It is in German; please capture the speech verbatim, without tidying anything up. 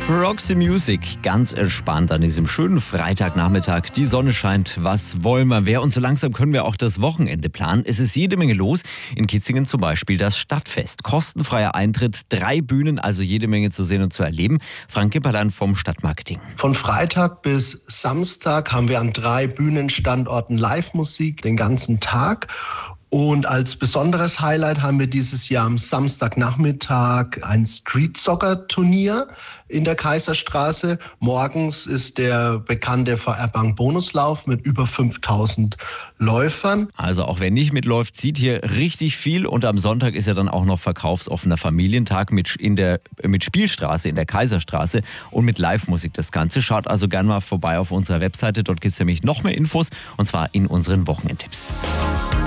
Roxy Music, ganz entspannt an diesem schönen Freitagnachmittag. Die Sonne scheint, was wollen wir mehr? Und so langsam können wir auch das Wochenende planen. Es ist jede Menge los. In Kitzingen zum Beispiel das Stadtfest. Kostenfreier Eintritt, drei Bühnen, also jede Menge zu sehen und zu erleben. Frank Kipperlein vom Stadtmarketing. Von Freitag bis Samstag haben wir an drei Bühnenstandorten Live-Musik den ganzen Tag. Und als besonderes Highlight haben wir dieses Jahr am Samstagnachmittag ein Street-Soccer-Turnier in der Kaiserstraße. Morgens ist der bekannte V R-Bank Bonuslauf mit über fünftausend Läufern. Also auch wer nicht mitläuft, sieht hier richtig viel. Und am Sonntag ist ja dann auch noch verkaufsoffener Familientag mit, in der, mit Spielstraße in der Kaiserstraße und mit Live-Musik das Ganze. Schaut also gerne mal vorbei auf unserer Webseite. Dort gibt es nämlich noch mehr Infos und zwar in unseren Wochenendtipps.